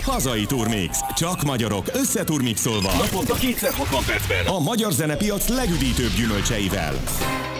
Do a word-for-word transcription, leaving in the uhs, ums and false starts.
Hazai Turmix. Csak magyarok összeturmixolva. Naponta kétszer hatvan percben. A magyar zenepiac legüdítőbb gyümölcseivel.